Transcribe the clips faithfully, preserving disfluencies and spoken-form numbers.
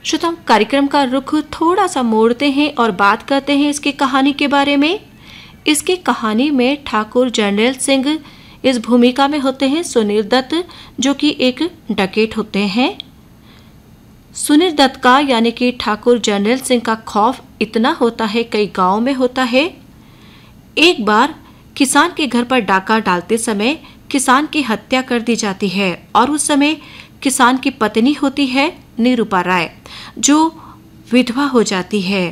श्रोताओं, कार्यक्रम का रुख थोड़ा सा मोड़ते हैं और बात करते हैं इसकी कहानी के बारे में। इसकी कहानी में ठाकुर जरनैल सिंह इस भूमिका में होते हैं सुनील दत्त, जो कि एक डकैत होते हैं। सुनील दत्त का यानी कि ठाकुर जरनैल सिंह का खौफ इतना होता है, कई गांव में होता है। एक बार किसान के घर पर डाका डालते समय किसान की हत्या कर दी जाती है और उस समय किसान की पत्नी होती है निरूपा राय, जो विधवा हो जाती है।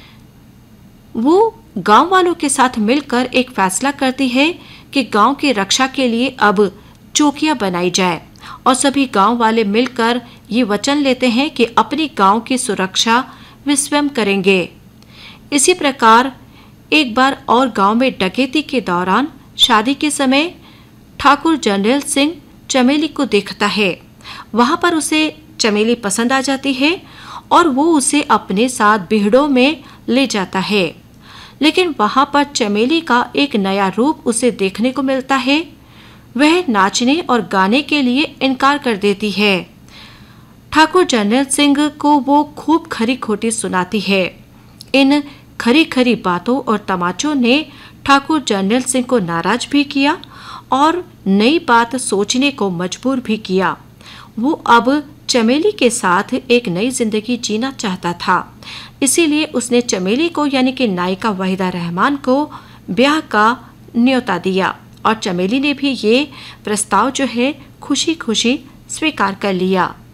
वो गांव वालों के साथ मिलकर एक फैसला करती है कि गांव की रक्षा के लिए अब चौकियां बनाई जाए और सभी गांव वाले मिलकर ये वचन लेते हैं कि अपनी गांव की सुरक्षा वे स्वयं करेंगे। इसी प्रकार एक बार और गांव में डकैती के दौरान शादी के समय ठाकुर जरनैल सिंह चमेली को देखता है। वहां पर उसे चमेली पसंद आ जाती है और वो उसे अपने साथ बीहड़ों में ले जाता है, लेकिन वहां पर चमेली का एक नया रूप उसे देखने को मिलता है। वह नाचने और गाने के लिए इनकार कर देती है। ठाकुर जरनैल सिंह को वो खूब खरी खोटी सुनाती है। इन खरी खरी बातों और तमाचों ने ठाकुर जरनैल सिंह को नाराज भी किया और नई बात सोचने को मजबूर भी किया। वो अब चमेली के साथ एक नई जिंदगी जीना चाहता था, इसीलिए उसने चमेली को यानी कि नायिका वहीदा रहमान को ब्याह का न्योता दिया और चमेली ने भी ये प्रस्ताव जो है खुशी खुशी स्वीकार कर लिया।